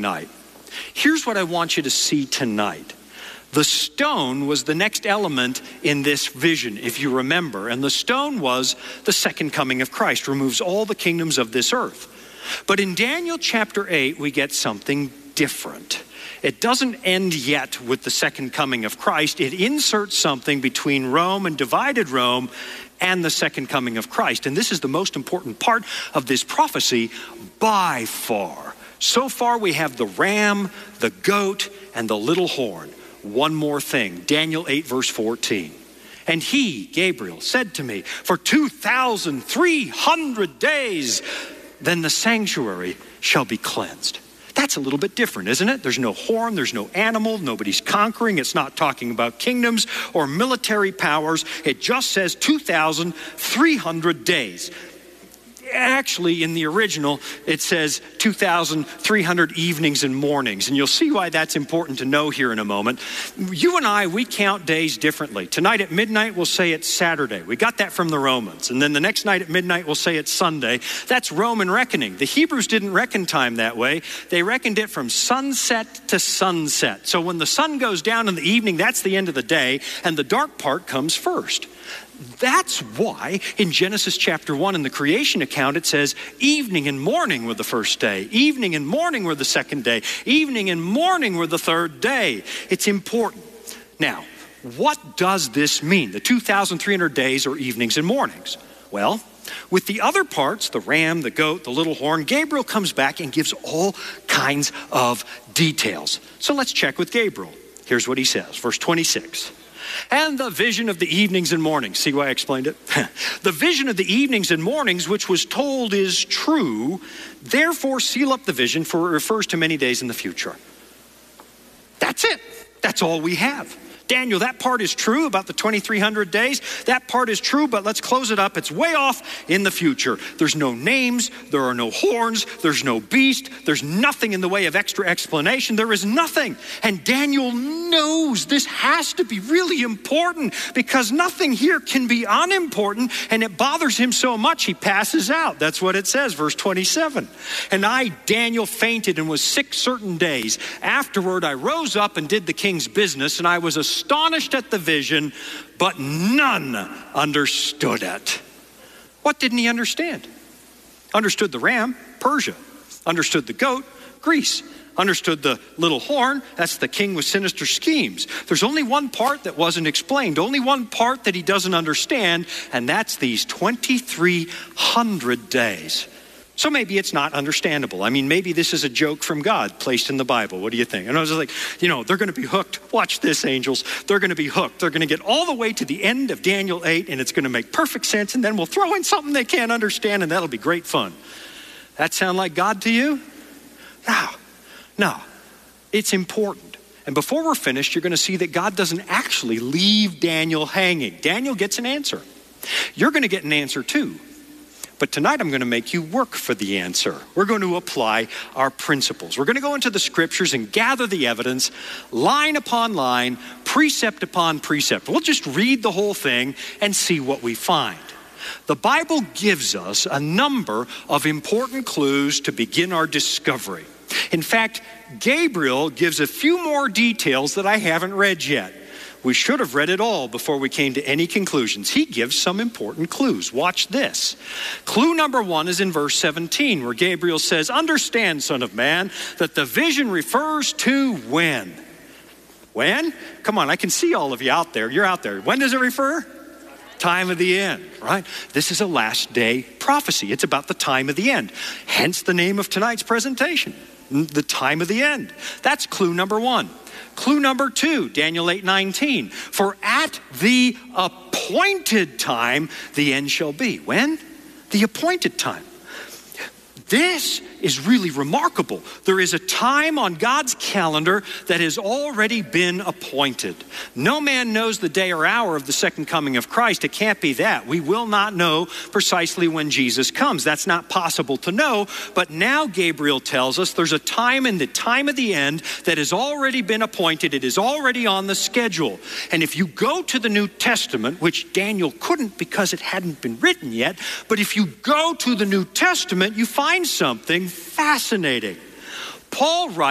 night. Here's what I want you to see tonight. The stone was the next element in this vision, if you remember. And the stone was the second coming of Christ, removes all the kingdoms of this earth. But in Daniel chapter 8, we get something different. It doesn't end yet with the second coming of Christ. It inserts something between Rome and divided Rome and the second coming of Christ. And this is the most important part of this prophecy by far. So far we have the ram, the goat, and the little horn. One more thing, Daniel 8 verse 14. And he, Gabriel, said to me, for 2,300 days, then the sanctuary shall be cleansed. That's a little bit different, isn't it? There's no horn, there's no animal, nobody's conquering. It's not talking about kingdoms or military powers. It just says 2,300 days. Actually, in the original, it says 2,300 evenings and mornings. And you'll see why that's important to know here in a moment. You and I, we count days differently. Tonight at midnight, we'll say it's Saturday. We got that from the Romans. And then the next night at midnight, we'll say it's Sunday. That's Roman reckoning. The Hebrews didn't reckon time that way. They reckoned it from sunset to sunset. So when the sun goes down in the evening, that's the end of the day, and the dark part comes first. That's why in Genesis chapter 1 in the creation account, it says evening and morning were the first day. Evening and morning were the second day. Evening and morning were the third day. It's important. Now, what does this mean? The 2,300 days or evenings and mornings? Well, with the other parts, the ram, the goat, the little horn, Gabriel comes back and gives all kinds of details. So let's check with Gabriel. Here's what he says, verse 26. And the vision of the evenings and mornings. See why I explained it? The vision of the evenings and mornings, which was told, is true. Therefore, seal up the vision, for it refers to many days in the future. That's it. That's all we have. Daniel, that part is true about the 2,300 days. That part is true, but let's close it up. It's way off in the future. There's no names. There are no horns. There's no beast. There's nothing in the way of extra explanation. There is nothing. And Daniel knows this has to be really important because nothing here can be unimportant, and it bothers him so much he passes out. That's what it says, verse 27. And I, Daniel, fainted and was sick certain days. Afterward, I rose up and did the king's business, and I was astonished at the vision, but none understood it. What didn't he understand? Understood the ram, Persia. Understood the goat, Greece. Understood the little horn, that's the king with sinister schemes. There's only one part that wasn't explained, only one part that he doesn't understand, and that's these 2,300 days. So maybe it's not understandable. I mean, maybe this is a joke from God placed in the Bible. What do you think? And I was like, they're going to be hooked. Watch this, angels. They're going to be hooked. They're going to get all the way to the end of Daniel 8, and it's going to make perfect sense, and then we'll throw in something they can't understand, and that'll be great fun. That sound like God to you? No. It's important. And before we're finished, you're going to see that God doesn't actually leave Daniel hanging. Daniel gets an answer. You're going to get an answer too. But tonight I'm going to make you work for the answer. We're going to apply our principles. We're going to go into the scriptures and gather the evidence, line upon line, precept upon precept. We'll just read the whole thing and see what we find. The Bible gives us a number of important clues to begin our discovery. In fact, Gabriel gives a few more details that I haven't read yet. We should have read it all before we came to any conclusions. He gives some important clues. Watch this. Clue number 1 is in verse 17, where Gabriel says, understand, son of man, that the vision refers to when? When? Come on, I can see all of you out there. You're out there. When does it refer? Time of the end, right? This is a last day prophecy. It's about the time of the end. Hence the name of tonight's presentation, the time of the end. That's clue number 1. Clue number 2, Daniel 8:19. For at the appointed time, the end shall be. When? The appointed time. This is really remarkable. There is a time on God's calendar that has already been appointed. No man knows the day or hour of the second coming of Christ. It can't be that. We will not know precisely when Jesus comes. That's not possible to know. But now Gabriel tells us there's a time in the time of the end that has already been appointed. It is already on the schedule. And if you go to the New Testament, which Daniel couldn't because it hadn't been written yet, but if you go to the New Testament, you find something fascinating. Paul writes